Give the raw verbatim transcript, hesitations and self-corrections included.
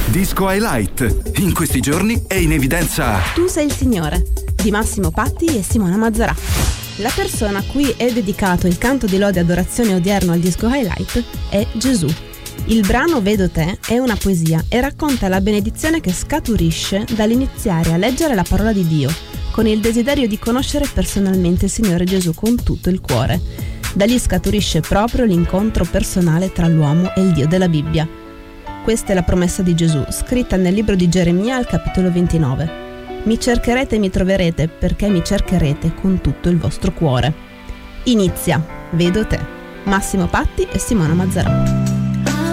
Disco Highlight. In questi giorni è in evidenza Tu sei il Signore di Massimo Patti e Simona Mazzarà. La persona a cui è dedicato il canto di lode e adorazione odierno al Disco Highlight è Gesù. Il brano Vedo te è una poesia e racconta la benedizione che scaturisce dall'iniziare a leggere la parola di Dio, con il desiderio di conoscere personalmente il Signore Gesù con tutto il cuore. Da lì scaturisce proprio l'incontro personale tra l'uomo e il Dio della Bibbia. Questa è la promessa di Gesù, scritta nel libro di Geremia al capitolo ventinove. Mi cercherete e mi troverete perché mi cercherete con tutto il vostro cuore. Inizia Vedo te. Massimo Patti e Simona Mazzarà.